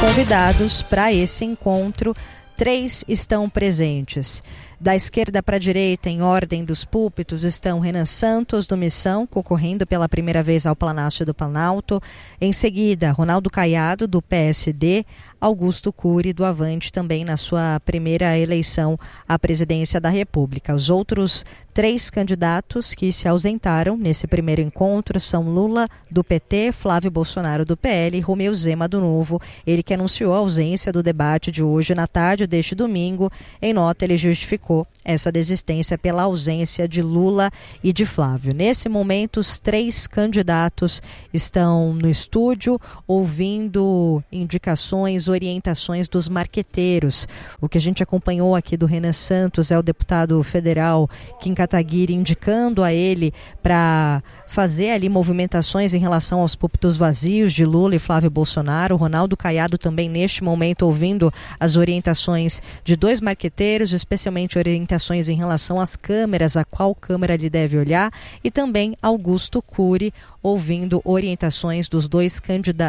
convidados para esse encontro, 3 estão presentes. Da esquerda para a direita, em ordem dos púlpitos, estão Renan Santos, do Missão, concorrendo pela primeira vez ao Palácio do Planalto. Em seguida, Ronaldo Caiado, do PSD, Augusto Cury, do Avante, também na sua primeira eleição à presidência da República. Os outros 3 candidatos que se ausentaram nesse primeiro encontro são Lula, do PT, Flávio Bolsonaro, do PL e Romeu Zema, do Novo. Ele que anunciou a ausência do debate de hoje na tarde deste domingo. Em nota, ele justificou essa desistência pela ausência de Lula e de Flávio. Nesse momento, os 3 candidatos estão no estúdio ouvindo indicações, orientações dos marqueteiros. O que a gente acompanhou aqui do Renan Santos é o deputado federal Kim Kataguiri indicando a ele para fazer ali movimentações em relação aos púlpitos vazios de Lula e Flávio Bolsonaro. Ronaldo Caiado também neste momento ouvindo as orientações de 2 marqueteiros, especialmente orientações em relação às câmeras, a qual câmera ele deve olhar, e também Augusto Cury ouvindo orientações dos 2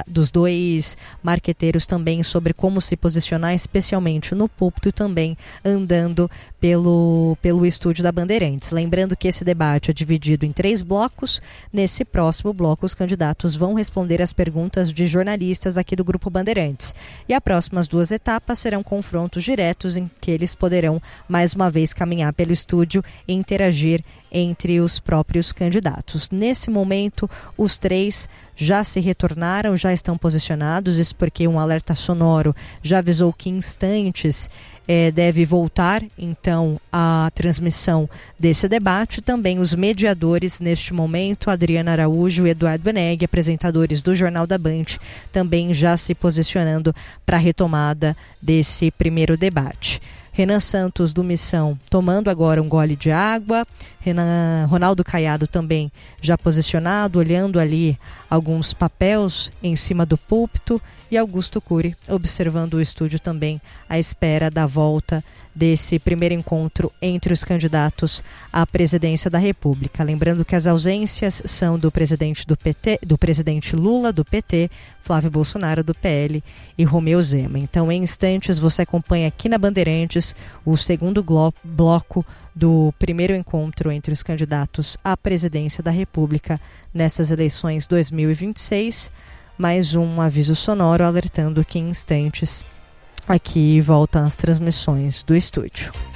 marqueteiros também sobre como se posicionar, especialmente no púlpito e também andando pelo estúdio da Bandeirantes. Lembrando que esse debate é dividido em 3 blocos. Nesse próximo bloco, os candidatos vão responder às perguntas de jornalistas aqui do Grupo Bandeirantes. E as próximas 2 etapas serão confrontos diretos em que eles poderão, mais uma vez, caminhar pelo estúdio e interagir entre os próprios candidatos. Nesse momento, os 3 já se retornaram, já estão posicionados, isso porque um alerta sonoro já avisou que em instantes deve voltar, então, a transmissão desse debate. Também os mediadores, neste momento, Adriana Araújo e Eduardo Beneghi, apresentadores do Jornal da Band, também já se posicionando para a retomada desse primeiro debate. Renan Santos, do Missão, tomando agora um gole de água. Ronaldo Caiado também já posicionado, olhando ali alguns papéis em cima do púlpito. E Augusto Cury observando o estúdio também à espera da volta desse primeiro encontro entre os candidatos à presidência da República. Lembrando que as ausências são do presidente do PT, do presidente Lula, do PT, Flávio Bolsonaro, do PL e Romeu Zema. Então, em instantes, você acompanha aqui na Bandeirantes o segundo bloco do primeiro encontro entre os candidatos à presidência da República nessas eleições 2026. Mais um aviso sonoro alertando que em instantes aqui voltam as transmissões do estúdio.